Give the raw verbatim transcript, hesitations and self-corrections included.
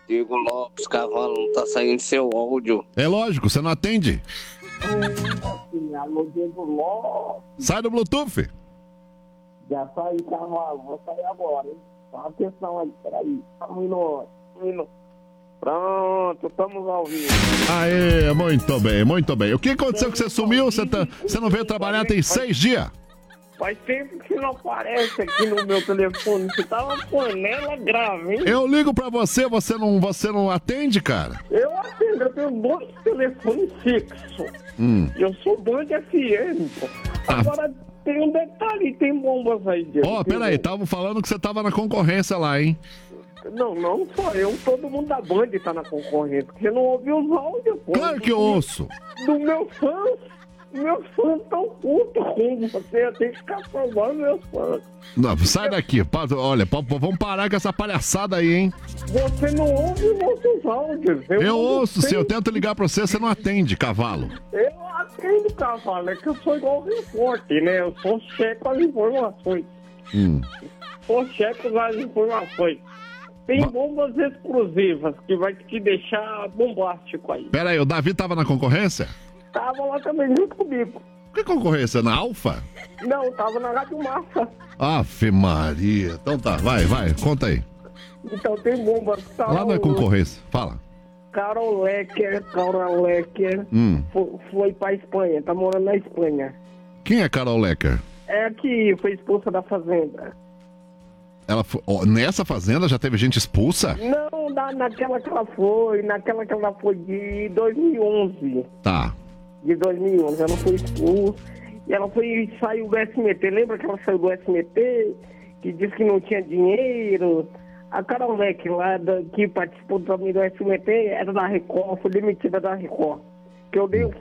Diego Lopes, cavalo, não tá saindo seu áudio. É lógico, você não atende. Alô, Diego Lopes. Sai do Bluetooth. Já saí, cavalo. Vou sair agora, hein? Presta atenção aí, peraí. Um minuto, um minuto. Pronto, estamos ao vivo. Aê, muito bem, muito bem. O que aconteceu que você sumiu? Você, tá, você não veio trabalhar tem seis dias? Faz tempo que não aparece aqui no meu telefone. Você tá uma panela grave, hein? Eu ligo pra você, você não, você não atende, cara? Eu atendo, eu tenho dois telefones fixos. Hum. Eu sou Band F M, pô. Ah. Agora tem um detalhe, tem bombas aí dentro. Ó, oh, peraí, estavam falando que você tava na concorrência lá, hein? Não, não só eu, todo mundo da Band tá na concorrência. Porque você não ouviu os áudios, pô. Claro que eu ouço. Do meu fã. Meus fãs tão putos com você, eu tenho que ficar salvando meus fãs. Não, sai daqui. Olha, vamos parar com essa palhaçada aí, hein? Você não ouve os nossos áudios. Eu, eu ouço, se eu tento ligar pra você, você não atende, cavalo. Eu atendo, cavalo, é que eu sou igual o repórter, né? Eu sou checo as informações. Hum. Sou checo as informações. Tem bombas exclusivas que vai te deixar bombástico aí. Pera aí, o Davi tava na concorrência? Tava lá também junto comigo. Que concorrência? Na Alfa? Não, tava na Rádio Massa. Afe Maria. Então tá, vai, vai, conta aí. Então tem bombas. Tá lá não é concorrência, fala. Carol Lecker, Carol Lecker hum. foi, foi pra Espanha, tá morando na Espanha. Quem é Carol Lecker? É a que foi expulsa da Fazenda. Ela foi, oh, nessa Fazenda já teve gente expulsa? Não, na, naquela que ela foi, naquela que ela foi de dois mil e onze. Tá. De dois mil e onze, ela foi expulsa. E ela foi, saiu do S M T, lembra que ela saiu do S M T? Que disse que não tinha dinheiro. A Carol Leck, lá da, que participou também do S M T, era da Record, foi demitida da Record. Que eu dei o